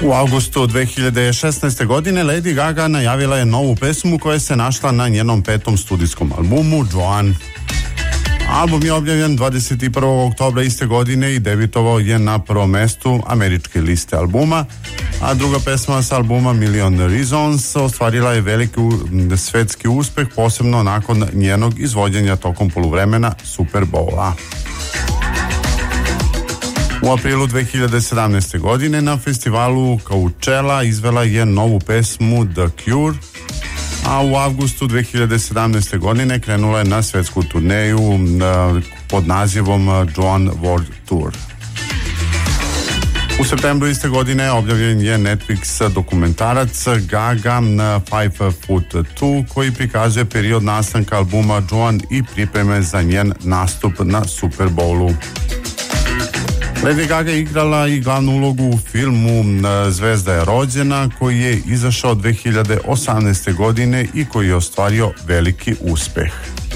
U avgustu 2016. godine Lady Gaga najavila je novu pesmu koja se našla na njenom 5. studijskom albumu Joan. Album je objavljen 21. oktobra iste godine i debitovao je na prvom mestu američke liste albuma, a druga pesma sa albuma Million Reasons ostvarila je veliki svetski uspeh, posebno nakon njenog izvođenja tokom poluvremena Super Bowla. U aprilu 2017. godine na festivalu Coachella izvela je novu pesmu The Cure, a u avgustu 2017. godine krenula je na svetsku turneju pod nazivom Joan World Tour. U septembru iste godine objavljen je Netflix dokumentarac Gaga 5 Foot 2 koji prikazuje period nastanka albuma Joan i pripreme za njen nastup na Super Bowlu. Lady Gaga je igrala i glavnu ulogu u filmu Zvezda je rođena koji je izašao 2018. godine i koji je ostvario veliki uspeh.